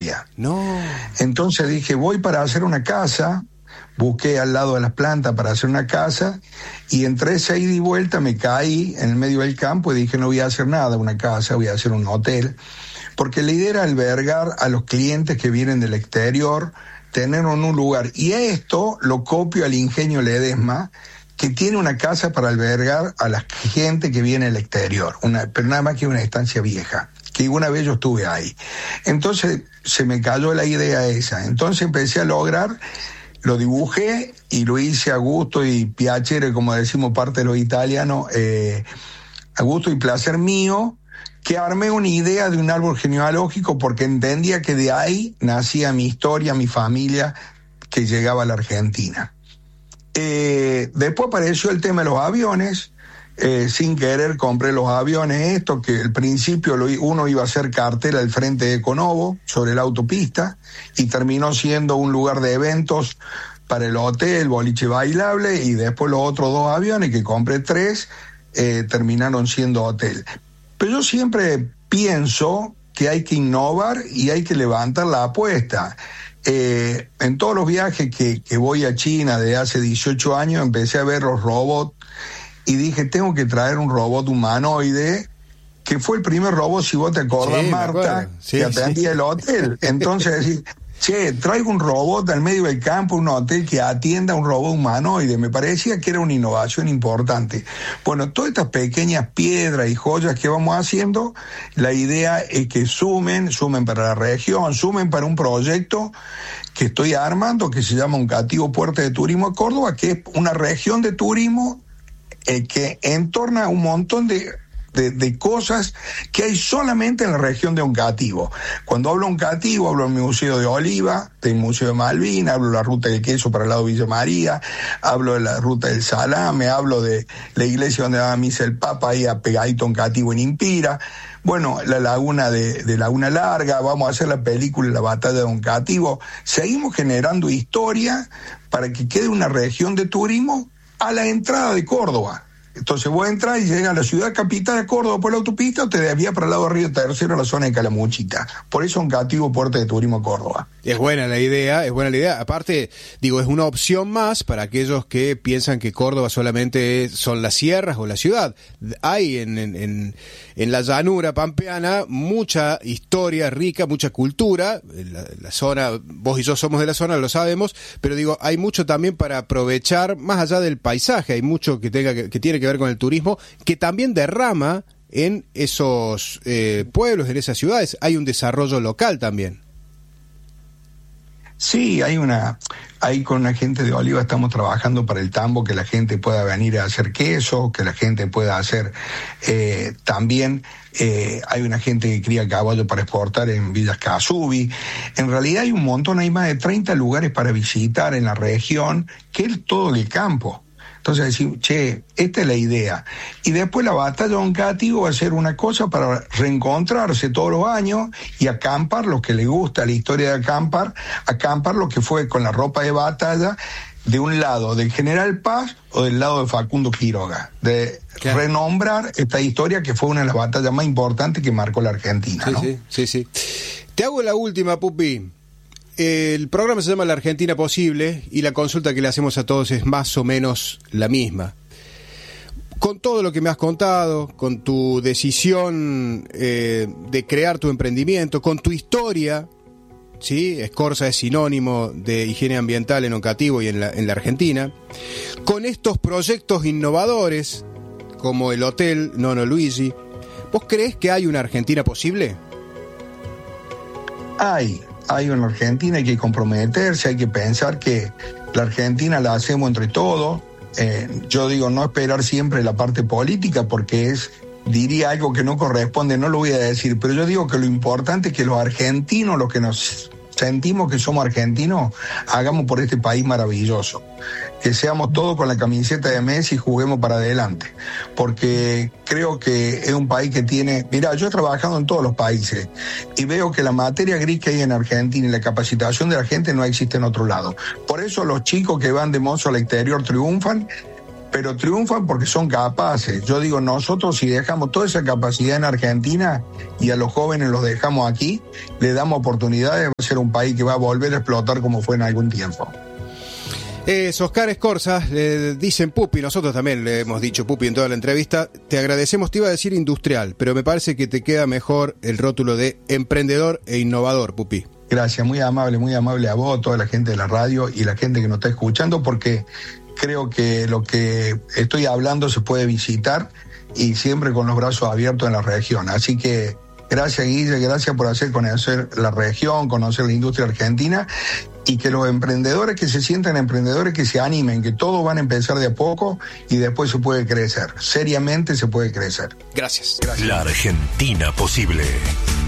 No. Entonces dije, voy para hacer una casa, busqué al lado de las plantas para hacer una casa, y entre esa ida y vuelta me caí en el medio del campo y dije, no voy a hacer nada, una casa, voy a hacer un hotel, porque la idea era albergar a los clientes que vienen del exterior, tenerlo en un lugar, y esto lo copio al Ingenio Ledesma, que tiene una casa para albergar a la gente que viene del exterior, pero nada más que una estancia vieja, que una vez yo estuve ahí. Entonces se me cayó la idea esa, entonces empecé a lograr, lo dibujé y lo hice a gusto y piacere, como decimos parte de los italianos, a gusto y placer mío, que armé una idea de un árbol genealógico porque entendía que de ahí nacía mi historia, mi familia, que llegaba a la Argentina. Después apareció el tema de los aviones, sin querer compré los aviones estos, que al principio uno iba a hacer cartel al frente de Econovo, sobre la autopista, y terminó siendo un lugar de eventos para el hotel, boliche bailable, y después los otros 2 aviones, que compré 3, terminaron siendo hotel. Pero yo siempre pienso que hay que innovar y hay que levantar la apuesta. En todos los viajes que voy a China desde hace 18 años empecé a ver los robots y dije, tengo que traer un robot humanoide, que fue el primer robot, si vos te acordás, sí, Marta, que atendía el hotel. Entonces decís, che, traigo un robot al medio del campo, un hotel que atienda a un robot humanoide. Me parecía que era una innovación importante. Bueno, todas estas pequeñas piedras y joyas que vamos haciendo, la idea es que sumen para la región, sumen para un proyecto que estoy armando, que se llama Oncativo Puerta de Turismo de Córdoba, que es una región de turismo que entorna un montón de cosas que hay solamente en la región de Oncativo. Cuando hablo Oncativo, hablo del Museo de Oliva, del Museo de Malvinas, hablo de la ruta del queso para el lado de Villa María, hablo de la ruta del salame, hablo de la iglesia donde daba misa el Papa, ahí apegadito a Oncativo en Impira. Bueno, la laguna de Laguna Larga, vamos a hacer la película La Batalla de Oncativo. Seguimos generando historia para que quede una región de turismo a la entrada de Córdoba. Entonces vos entras y llegas a la ciudad capital de Córdoba por la autopista, o te desvías para el lado de Río Tercero, a la zona de Calamuchita. Por eso Oncativo Puerta de Turismo Córdoba. Es buena la idea. Aparte, digo, es una opción más para aquellos que piensan que Córdoba solamente son las sierras o la ciudad. Hay en la llanura pampeana mucha historia rica, mucha cultura. La zona, vos y yo somos de la zona, lo sabemos, pero digo, hay mucho también para aprovechar, más allá del paisaje, hay mucho que tiene que ver con el turismo, que también derrama en esos pueblos, en esas ciudades. Hay un desarrollo local también. Sí, ahí con la gente de Oliva estamos trabajando para el tambo, que la gente pueda venir a hacer queso, que la gente pueda hacer también, hay una gente que cría caballo para exportar en Villas Casubi. En realidad hay un montón, hay más de 30 lugares para visitar en la región, que es todo el campo. Entonces decimos, che, esta es la idea. Y después la batalla de Oncativo va a ser una cosa para reencontrarse todos los años y acampar, los que les gusta la historia de acampar lo que fue con la ropa de batalla, de un lado del General Paz o del lado de Facundo Quiroga, de renombrar esta historia que fue una de las batallas más importantes que marcó la Argentina, sí, ¿no? Sí. Te hago la última, Pupi. El programa se llama La Argentina Posible y la consulta que le hacemos a todos es más o menos la misma. Con todo lo que me has contado, con tu decisión de crear tu emprendimiento, con tu historia, ¿sí? Escorza es sinónimo de higiene ambiental en Oncativo y en la Argentina, con estos proyectos innovadores como el Hotel Nono Luigi, ¿vos creés que hay una Argentina posible? Hay una Argentina, hay que comprometerse, hay que pensar que la Argentina la hacemos entre todos. Yo digo, no esperar siempre la parte política, porque diría algo que no corresponde, no lo voy a decir, pero yo digo que lo importante es que los argentinos, los que nos sentimos que somos argentinos, hagamos por este país maravilloso. Que seamos todos con la camiseta de Messi y juguemos para adelante. Porque creo que es un país que tiene... Mirá, yo he trabajado en todos los países y veo que la materia gris que hay en Argentina y la capacitación de la gente no existe en otro lado. Por eso los chicos que van de mozo al exterior triunfan, pero triunfan porque son capaces. Yo digo, nosotros si dejamos toda esa capacidad en Argentina y a los jóvenes los dejamos aquí, le damos oportunidades, va a ser un país que va a volver a explotar como fue en algún tiempo. Oscar Escorza, le dicen Pupi, nosotros también le hemos dicho Pupi en toda la entrevista. Te agradecemos, te iba a decir industrial, pero me parece que te queda mejor el rótulo de emprendedor e innovador, Pupi. Gracias, muy amable a vos, toda la gente de la radio y la gente que nos está escuchando, porque creo que lo que estoy hablando se puede visitar y siempre con los brazos abiertos en la región. Así que gracias, Guille, gracias por hacer conocer la región, conocer la industria argentina, y que los emprendedores que se sientan emprendedores, que se animen, que todos van a empezar de a poco y después se puede crecer. Seriamente se puede crecer. Gracias. La Argentina posible.